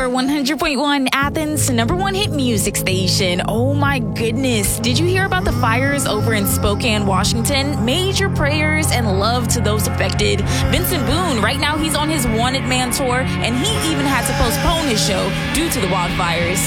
Power 100.1, Athens' #1 hit music station. Oh my goodness. Did you hear about the fires over in Spokane, Washington? Major prayers and love to those affected. Vincent Boone, right now he's on his Wanted Man tour, and he even had to postpone his show due to the wildfires.